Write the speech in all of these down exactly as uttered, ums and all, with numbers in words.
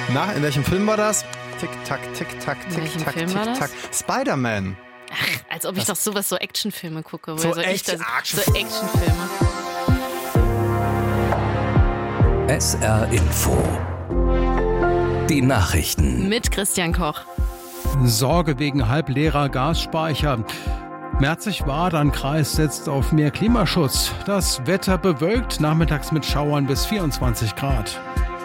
Na, in welchem Film war das? Tick, tack, tick, tack, tick, welchem tack, Film tick, war das? tack. Spider-Man. Ach, als ob ich doch sowas, so Actionfilme gucke. So also echt ich das, Action- so Actionfilme. S R Info. Die Nachrichten. Mit Christian Koch. Sorge wegen halbleerer Gasspeicher. Merzig-Wadern-Kreis setzt auf mehr Klimaschutz. Das Wetter bewölkt, nachmittags mit Schauern bis vierundzwanzig Grad.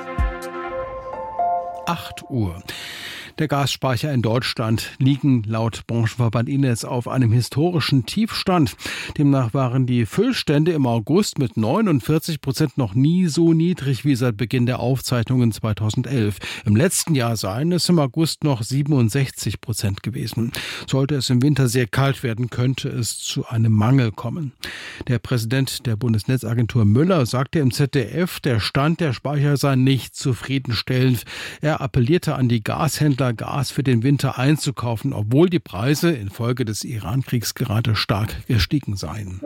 acht Uhr. Der Gasspeicher in Deutschland liegen laut Branchenverband I N E S auf einem historischen Tiefstand. Demnach waren die Füllstände im August mit neunundvierzig Prozent noch nie so niedrig wie seit Beginn der Aufzeichnungen zweitausendelf. Im letzten Jahr seien es im August noch siebenundsechzig Prozent gewesen. Sollte es im Winter sehr kalt werden, könnte es zu einem Mangel kommen. Der Präsident der Bundesnetzagentur Müller sagte im Z D F, der Stand der Speicher sei nicht zufriedenstellend. Er appellierte an die Gashändler, Gas für den Winter einzukaufen, obwohl die Preise infolge des Iran-Kriegs gerade stark gestiegen seien.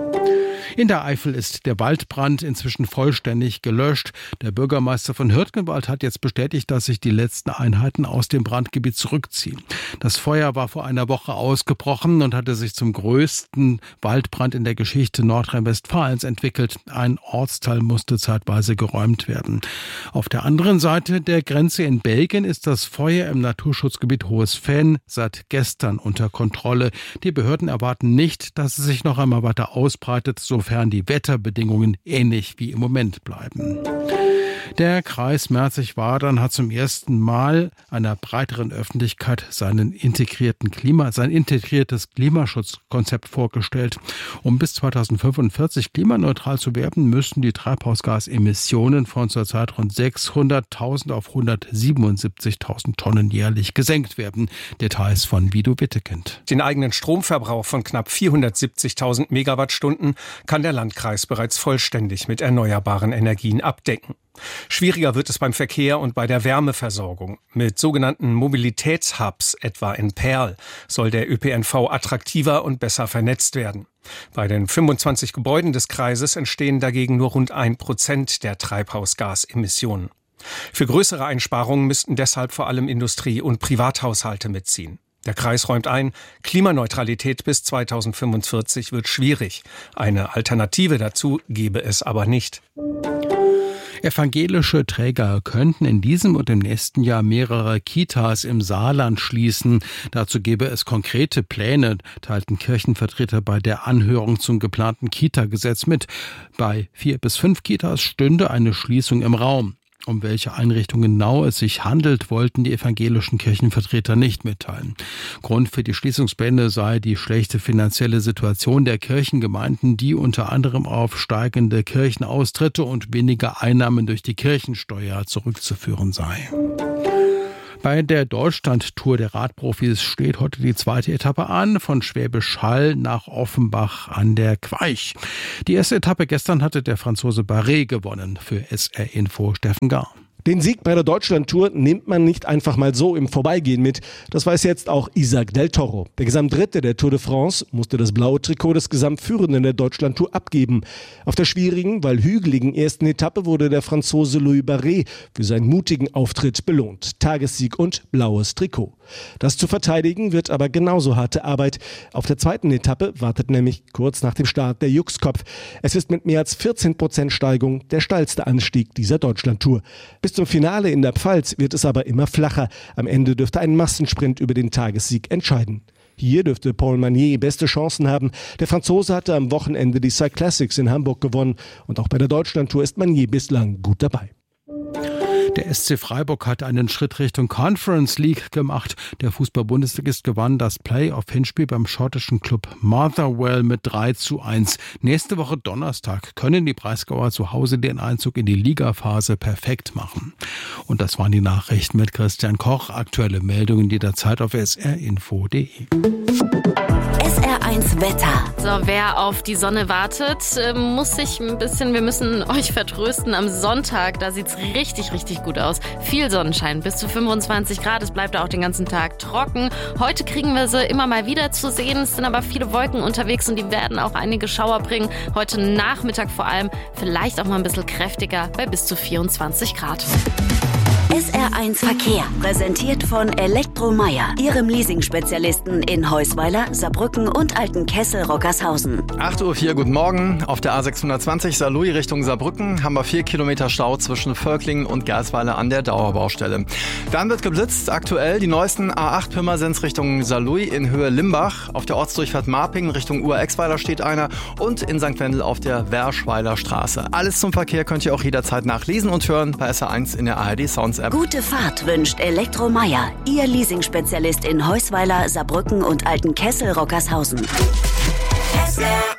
In der Eifel ist der Waldbrand inzwischen vollständig gelöscht. Der Bürgermeister von Hürtgenwald hat jetzt bestätigt, dass sich die letzten Einheiten aus dem Brandgebiet zurückziehen. Das Feuer war vor einer Woche ausgebrochen und hatte sich zum größten Waldbrand in der Geschichte Nordrhein-Westfalens entwickelt. Ein Ortsteil musste zeitweise geräumt werden. Auf der anderen Seite der Grenze in Belgien ist das Feuer im Naturschutzgebiet Hohes Venn seit gestern unter Kontrolle. Die Behörden erwarten nicht, dass es sich noch einmal weiter ausbreitet, sofern die Wetterbedingungen ähnlich wie im Moment bleiben. Der Kreis Merzig-Wadern hat zum ersten Mal einer breiteren Öffentlichkeit seinen integrierten Klima, sein integriertes Klimaschutzkonzept vorgestellt. Um bis zweitausendfünfundvierzig klimaneutral zu werden, müssen die Treibhausgasemissionen von zurzeit rund sechshunderttausend auf hundertsiebenundsiebzigtausend Tonnen jährlich gesenkt werden. Details von Vido Wittekind. Den eigenen Stromverbrauch von knapp vierhundertsiebzigtausend Megawattstunden kann der Landkreis bereits vollständig mit erneuerbaren Energien abdecken. Schwieriger wird es beim Verkehr und bei der Wärmeversorgung. Mit sogenannten Mobilitätshubs, etwa in Perl, soll der Ö P N V attraktiver und besser vernetzt werden. Bei den fünfundzwanzig Gebäuden des Kreises entstehen dagegen nur rund ein Prozent der Treibhausgasemissionen. Für größere Einsparungen müssten deshalb vor allem Industrie- und Privathaushalte mitziehen. Der Kreis räumt ein, Klimaneutralität bis zweitausendfünfundvierzig wird schwierig. Eine Alternative dazu gebe es aber nicht. Evangelische Träger könnten in diesem und im nächsten Jahr mehrere Kitas im Saarland schließen. Dazu gäbe es konkrete Pläne, teilten Kirchenvertreter bei der Anhörung zum geplanten Kita-Gesetz mit. Bei vier bis fünf Kitas stünde eine Schließung im Raum. Um welche Einrichtungen genau es sich handelt, wollten die evangelischen Kirchenvertreter nicht mitteilen. Grund für die Schließungspläne sei die schlechte finanzielle Situation der Kirchengemeinden, die unter anderem auf steigende Kirchenaustritte und weniger Einnahmen durch die Kirchensteuer zurückzuführen sei. Bei der Deutschland-Tour der Radprofis steht heute die zweite Etappe an, von Schwäbisch Hall nach Offenbach an der Queich. Die erste Etappe gestern hatte der Franzose Barret gewonnen. Für S R Info Steffen Gar. Den Sieg bei der Deutschlandtour nimmt man nicht einfach mal so im Vorbeigehen mit. Das weiß jetzt auch Isaac Del Toro. Der Gesamtdritte der Tour de France musste das blaue Trikot des Gesamtführenden der Deutschlandtour abgeben. Auf der schwierigen, weil hügeligen ersten Etappe wurde der Franzose Louis Barret für seinen mutigen Auftritt belohnt. Tagessieg und blaues Trikot. Das zu verteidigen wird aber genauso harte Arbeit. Auf der zweiten Etappe wartet nämlich kurz nach dem Start der Juxkopf. Es ist mit mehr als vierzehn Prozent Steigung der steilste Anstieg dieser Deutschlandtour. Bis zum Finale in der Pfalz wird es aber immer flacher. Am Ende dürfte ein Massensprint über den Tagessieg entscheiden. Hier dürfte Paul Magnier beste Chancen haben. Der Franzose hatte am Wochenende die Cyclassics in Hamburg gewonnen. Und auch bei der Deutschlandtour ist Magnier bislang gut dabei. Der S C Freiburg hat einen Schritt Richtung Conference League gemacht. Der Fußball-Bundesligist gewann das Play-off-Hinspiel beim schottischen Club Motherwell mit drei zu eins. Nächste Woche Donnerstag können die Breisgauer zu Hause den Einzug in die Ligaphase perfekt machen. Und das waren die Nachrichten mit Christian Koch. Aktuelle Meldungen jederzeit auf s r info punkt d e. S R eins Wetter. So, wer auf die Sonne wartet, muss sich ein bisschen, wir müssen euch vertrösten. Am Sonntag, da sieht's richtig, richtig gut aus. Viel Sonnenschein, bis zu fünfundzwanzig Grad. Es bleibt auch den ganzen Tag trocken. Heute kriegen wir sie immer mal wieder zu sehen. Es sind aber viele Wolken unterwegs und die werden auch einige Schauer bringen. Heute Nachmittag vor allem, vielleicht auch mal ein bisschen kräftiger bei bis zu vierundzwanzig Grad. S R eins Verkehr, präsentiert von Elektromeier, Ihrem Leasing-Spezialisten in Heusweiler, Saarbrücken und Altenkessel-Rockershausen. acht Uhr vier, guten Morgen. Auf der A sechshundertzwanzig Saarlouis Richtung Saarbrücken haben wir vier Kilometer Stau zwischen Völklingen und Gersweiler an der Dauerbaustelle. Dann wird geblitzt, aktuell die neuesten A acht Pirmasens Richtung Saarlouis in Höhe Limbach. Auf der Ortsdurchfahrt Marping Richtung Ur-Exweiler steht einer und in Sankt Wendel auf der Werschweiler Straße. Alles zum Verkehr könnt ihr auch jederzeit nachlesen und hören bei S R eins in der A R D Sounds App. Gute Fahrt wünscht Elektromeier, Ihr Leasing-Spezialist in Heusweiler, Saarbrücken und Altenkessel-Rockershausen. S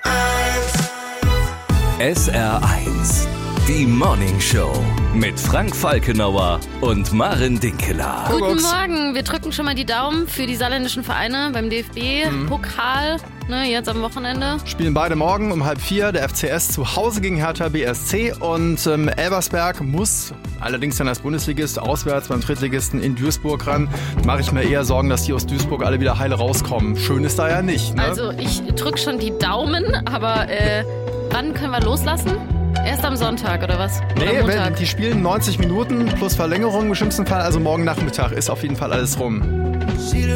R eins, die Morning Show mit Frank Falkenauer und Maren Dinkeler. Guten Morgen, wir drücken schon mal die Daumen für die saarländischen Vereine beim D F B-Pokal, ne, jetzt am Wochenende. Spielen beide morgen um halb vier, der F C S zu Hause gegen Hertha B S C und ähm, Elversberg muss allerdings dann als Bundesligist auswärts beim Drittligisten in Duisburg ran. Mache ich mir eher Sorgen, dass die aus Duisburg alle wieder heile rauskommen. Schön ist da ja nicht, ne? Also ich drück schon die Daumen, aber äh, wann können wir loslassen? Erst am Sonntag oder was? Oder Nee, Montag? wenn, die spielen neunzig Minuten plus Verlängerung im schlimmsten Fall, also morgen Nachmittag ist auf jeden Fall alles rum.